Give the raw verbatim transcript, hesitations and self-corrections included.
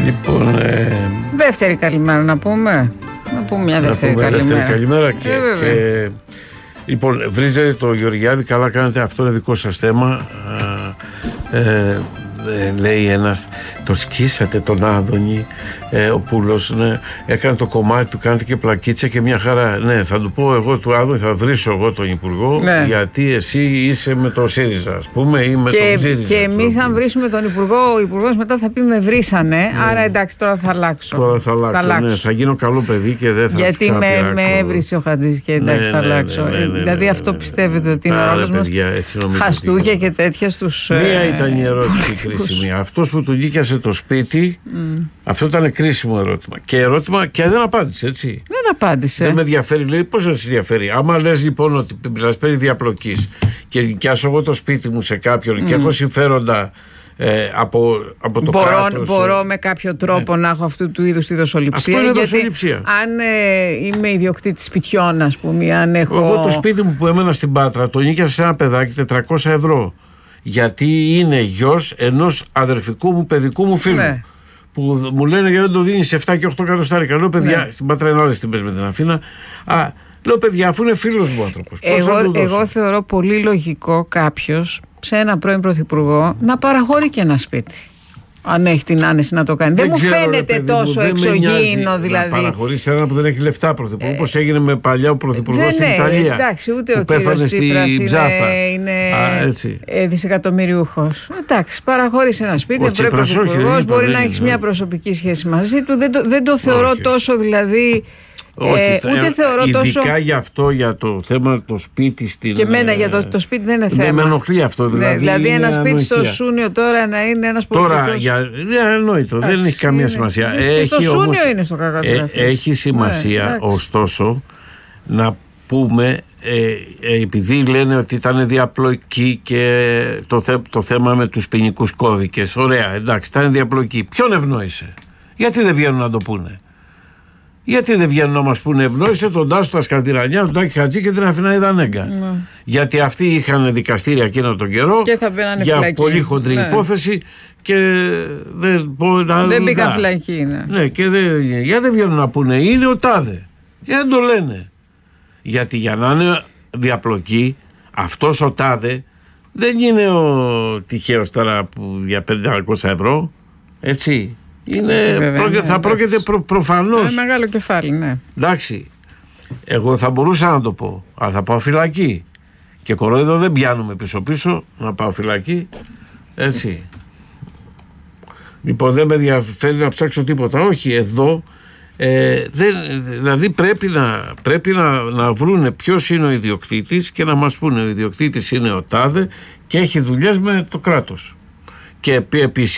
Λοιπόν, ε... δεύτερη καλημέρα να πούμε. Να πούμε μια δεύτερη, να πούμε καλημέρα. δεύτερη καλημέρα. Και, ε, και, λοιπόν, βρίζετε το Γεωργιάδη, καλά κάνετε, αυτό είναι δικό σας θέμα. Ε, ε, ε, λέει ένας, το σκίσατε τον Άδωνη, ε, ο Πούλος, ναι, έκανε το κομμάτι του, κάνετε και πλακίτσα και μια χαρά. Ναι, θα του πω εγώ του Άδωνη, θα βρίσω εγώ τον Υπουργό, ναι, γιατί εσύ είσαι με το ΣΥΡΙΖΑ, ας πούμε, ή με και, τον ΣΥΡΙΖΑ. Και εμείς, αν βρίσουμε τον Υπουργό, ο Υπουργός μετά θα πει με βρίσανε, ναι, άρα εντάξει, τώρα θα αλλάξω. Τώρα θα αλλάξω, θα, ναι, θα γίνω καλό παιδί και δεν θα γιατί τους ξαναπειράξω. Γιατί με, με έβρισε ο Χατζής και εντάξει, ναι, θα ναι, αλλάξω. Ναι, ναι, ναι, ναι, δηλαδή ναι, αυτό ναι, πιστεύετε ότι είναι ο ρόλος μας? Χαστούκια και τέτοια στους. Μία ήταν η ερώτηση κρίσιμη. Αυτός που του νίκιασε το σπίτι, mm. αυτό ήταν κρίσιμο ερώτημα. Και ερώτημα και δεν απάντησε, έτσι. Δεν απάντησε. Δεν με ενδιαφέρει, λέει, πώς δεν σε ενδιαφέρει. Άμα λες λοιπόν ότι μιλάς περί διαπλοκής και νοικιάσω εγώ το σπίτι μου σε κάποιον mm. και έχω συμφέροντα ε, από, από το μπορώ, κράτος. Μπορώ με κάποιο τρόπο ναι. να έχω αυτού του είδους τη δοσοληψία. Αυτό είναι γιατί δοσοληψία. Αν ε, είμαι ιδιοκτήτης σπιτιών, ας πούμε, αν έχω. Εγώ το σπίτι μου που έμενα στην Πάτρα το νίκιασα σε ένα παιδάκι τετρακόσια ευρώ. Γιατί είναι γιος ενός αδερφικού μου παιδικού μου φίλου. Ναι. Που μου λένε γιατί δεν το δίνει σε επτά και οκτώ εκατοστάρικα. Λέω παιδιά, ναι. στην Πάτρα είναι άλλες τιμές με την Αθήνα. Α, λέω παιδιά, αφού είναι φίλος μου άνθρωπος. Εγώ, εγώ θεωρώ πολύ λογικό κάποιος σε ένα πρώην πρωθυπουργό να παραχωρεί και ένα σπίτι. Αν έχει την άνεση να το κάνει. Δεν, δεν μου ξέρω, φαίνεται ρε, τόσο εξωγήινο δηλαδή. Να παραχωρήσει έναν που δεν έχει λεφτά πρωθυπουργό, όπως ε, έγινε με παλιά ο πρωθυπουργό στην Ιταλία. Εντάξει, ούτε που ο κύριος Τσίπρας είναι, είναι δισεκατομμυριούχος. Εντάξει, παραχωρήσει ένα σπίτι, είναι πρώην πρωθυπουργός, μπορεί να έχει μια προσωπική σχέση μαζί του. Δεν το, δεν το θεωρώ όχι. τόσο δηλαδή. Όχι, ε, ούτε ε, θεωρώ ειδικά τόσο. Ειδικά για αυτό, για το θέμα το σπίτι στην. Και εμένα για το, το σπίτι δεν είναι θέμα. Δεν με ενοχλεί αυτό. Δηλαδή, ναι, δηλαδή ένα σπίτι ανοησία. στο Σούνιο τώρα να είναι ένας πολιτικός. Τώρα, για, δεν ανόητο, δεν έχει καμία είναι. σημασία. Και έχει στο Σούνιο όμως, είναι στο Κακαζραφής. Ε, έχει σημασία, ναι, ωστόσο, να πούμε, ε, ε, επειδή λένε ότι ήταν διαπλοκή και το, θε, το θέμα με τους ποινικούς κώδικες. Ωραία, εντάξει, ήταν διαπλοκή. Ποιον ευνόησε? Γιατί δεν βγαίνουν να το πούνε? Γιατί δεν βγαίνουν να μας πούνε ευνόησε τον Τάσο Ασκαντηρανιά, τον Τάκη Χατζή και την Αθηνά Ιδανέγκα? Mm. Γιατί αυτοί είχαν δικαστήρια εκείνο τον καιρό για φυλακή. Πολύ χοντρή ναι. υπόθεση και δεν, δεν μπήκαν φυλακή. Ναι, ναι και δεν, γιατί δεν βγαίνουν να πούνε είναι ο τάδε? Γιατί δεν το λένε? Γιατί για να είναι διαπλοκή αυτός ο τάδε δεν είναι ο τυχαίος τώρα που για πεντακόσια ευρώ, έτσι. Είναι, βέβαια, πρόκειται, ναι, θα πρόκειται προ, προφανώς. Είναι μεγάλο κεφάλι, ναι. Εντάξει. Εγώ θα μπορούσα να το πω, αλλά θα πάω φυλακή. Και κορόιδο δεν πιάνουμε πίσω-πίσω να πάω φυλακή. Έτσι. Λοιπόν, δεν με ενδιαφέρει να ψάξω τίποτα. Όχι, εδώ. Ε, δεν, δηλαδή πρέπει να, πρέπει να, να βρούνε ποιος είναι ο ιδιοκτήτης και να μας πούνε ο ιδιοκτήτης είναι ο τάδε και έχει δουλειές με το κράτος. Και επίσης.